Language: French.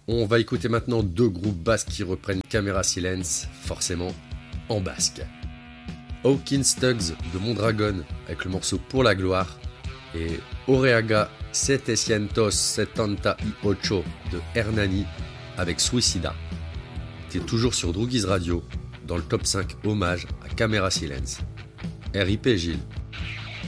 On va écouter maintenant deux groupes basques qui reprennent Camera Silence, forcément en basque. Hawkins Tugs de Mondragon avec le morceau Pour la gloire et Oreaga 778 de Hernani avec Suicida. T'es toujours sur Droogies Radio dans le top 5 hommage à Camera Silence. RIP Gilles.